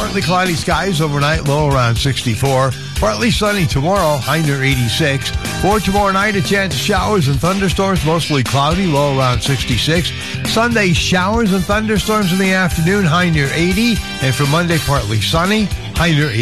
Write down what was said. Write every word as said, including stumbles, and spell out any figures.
partly cloudy skies overnight, low around sixty-four. Partly sunny tomorrow, high near eighty-six. For tomorrow night, a chance of showers and thunderstorms, mostly cloudy, low around sixty-six. Sunday, showers and thunderstorms in the afternoon, high near eighty. And for Monday, partly sunny, high near eighty.